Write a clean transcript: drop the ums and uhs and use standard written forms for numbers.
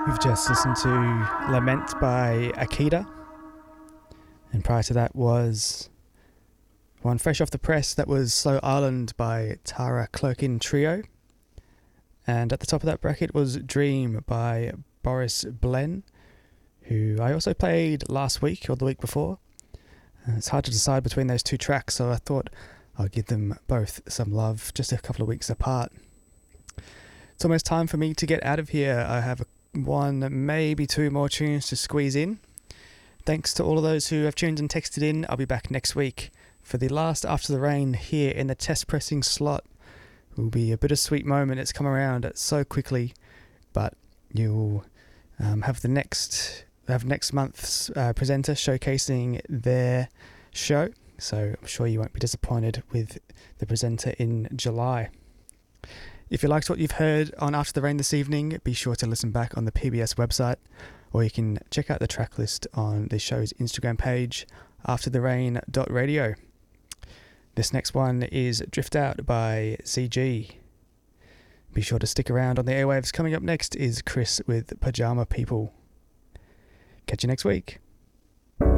We've just listened to Lament by Akita, and prior to that was one fresh off the press, that was Slow Island by Tara Clerkin Trio, and at the top of that bracket was Dream by Boris Blen, who I also played last week or the week before. It's hard to decide between those two tracks, so I thought I'll give them both some love just a couple of weeks apart. It's almost time for me to get out of here. I have one, maybe two more tunes to squeeze in. Thanks to all of those who have tuned and texted in. I'll be back next week for the last After the Rain here in the test pressing slot. It will be a bittersweet moment. It's come around so quickly, but you'll have next month's presenter showcasing their show, so I'm sure you won't be disappointed with the presenter in July. If you liked what you've heard on After the Rain this evening, be sure to listen back on the PBS website, or you can check out the track list on the show's Instagram page, aftertherain.radio. This next one is Drift Out by CG. Be sure to stick around on the airwaves. Coming up next is Chris with Pajama People. Catch you next week.